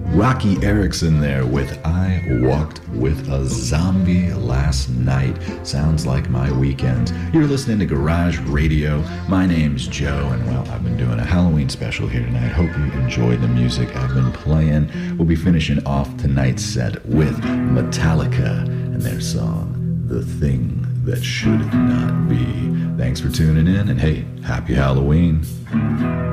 Rocky Erickson there with I Walked with a Zombie Last Night. Sounds like my weekend. You're listening to Garage Radio. My name's Joe, and well, I've been doing a Halloween special here tonight. Hope you enjoyed the music I've been playing. We'll be finishing off tonight's set with Metallica and their song, The Thing That Should Not Be. Thanks for tuning in, and hey, happy Halloween.